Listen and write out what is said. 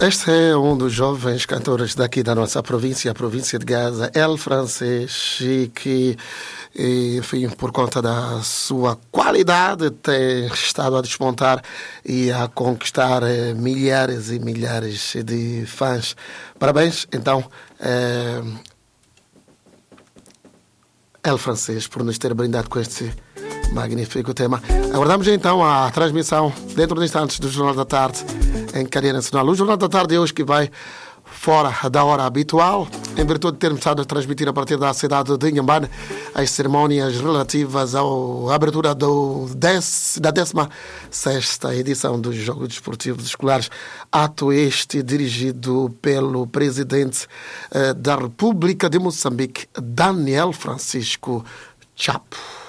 Este é um dos jovens cantores daqui da nossa província, a província de Gaza, El Francês, e que, enfim, por conta da sua qualidade, tem estado a despontar e a conquistar milhares e milhares de fãs. Parabéns, então, El Francês, por nos ter brindado com este magnífico tema. Aguardamos então a transmissão dentro de instantes do Jornal da Tarde em cadeia nacional. O Jornal da Tarde é hoje que vai fora da hora habitual, em virtude de termos estado a transmitir a partir da cidade de Inhambane as cerimónias relativas à abertura da 16ª edição dos Jogos Desportivos Escolares, ato este dirigido pelo presidente da República de Moçambique, Daniel Francisco Chapo.